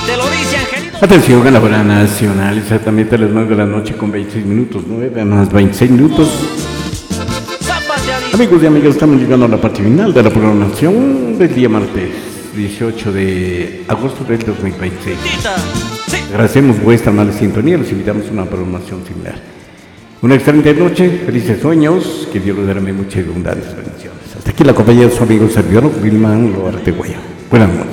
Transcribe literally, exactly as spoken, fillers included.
Te lo dice Angelito. Atención a la hora nacional, exactamente a las nueve de la noche con veintiséis minutos, nueve más veintiséis minutos. Amigos y amigas, estamos llegando a la parte final de la programación del día martes dieciocho de agosto del dos mil veintiséis. Agradecemos vuestra mala sintonía, los invitamos a una programación similar. Una excelente noche, felices sueños, que Dios les derrame muchas y abundantes bendiciones. Hasta aquí la compañía de su amigo servidor Wilman Loarte Guaya. Buenas noches.